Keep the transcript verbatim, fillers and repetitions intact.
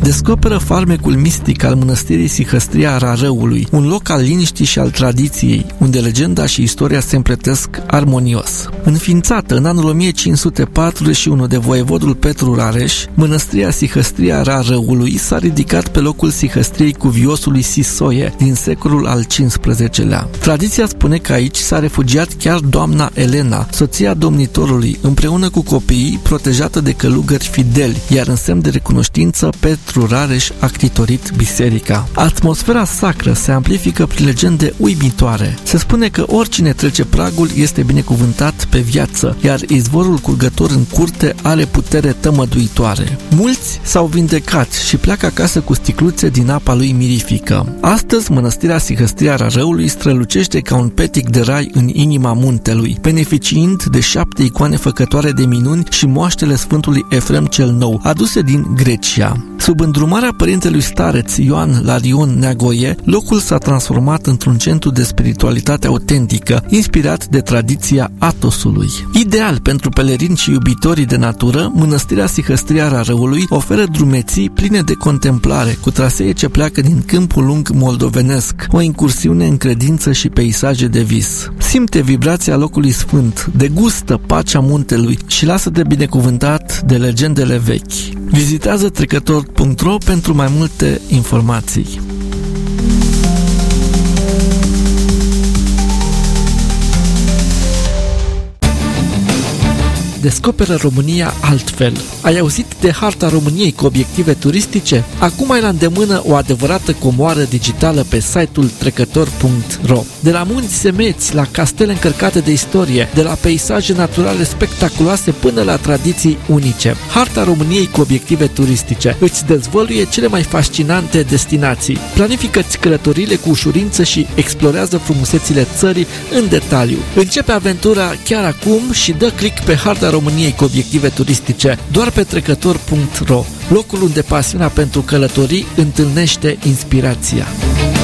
descoperă farmecul mistic al mănăstirii Sihăstria Rarăului, un loc al liniștii și al tradiției, unde legenda și istoria se împletesc armonios. Înființată în anul o mie cinci sute patruzeci și unu de voievodul Petru Rareș, mănăstirea Sihăstria Rarăului s-a ridicat pe locul Sihăstriei cuviosului Sisoie din secolul al cincisprezecelea. Tradiția spune că aici s-a refugiat chiar doamna Elena, soția domnitorului, împreună cu copiii, protejată de călugări fideli, iar în semn de recunoștință, Petru Rareș a ctitorit biserica. Atmosfera sacră se amplifică prin legende uimitoare. Se spune că oricine trece pragul este binecuvântat pe viață, iar izvorul curgător în curte are putere tămăduitoare. Mulți s-au vindecat și pleacă acasă cu sticluțe din apa lui mirifică. Astăzi, mănăstirea Sihăstria Rarăului strălucește ca un petic de rai în inima muntelui, beneficiind de șapte icoane făcătoare de minuni și moaștele Sfântului Efrem cel Nou, aduse din Grecia. Sub îndrumarea părintelui stareț Ioan Larion Neagoie, locul s-a transformat într-un centru de spiritualitate autentică, inspirat de tradiția Atosului. Ideal pentru pelerini și iubitorii de natură, mănăstirea Sihăstria Rarăului oferă drumeții pline de contemplare, cu trasee ce pleacă din Câmpul Lung moldovenesc, o incursiune în credință și peisaje de vis. Simte vibrația locului sfânt, degustă pacea muntelui și lasă-te binecuvântat de legendele vechi. Vizitează trecător punct ro pentru mai multe informații. Descoperă România altfel. Ai auzit de harta României cu obiective turistice? Acum ai la îndemână o adevărată comoară digitală pe site-ul trecător punct ro. De la munți semeți, la castele încărcate de istorie, de la peisaje naturale spectaculoase până la tradiții unice. Harta României cu obiective turistice îți dezvăluie cele mai fascinante destinații. Planifică-ți călătoriile cu ușurință și explorează frumusețile țării în detaliu. Începe aventura chiar acum și dă click pe harta României cu obiective turistice doar pe trecător punct ro, locul unde pasiunea pentru călătorii întâlnește inspirația.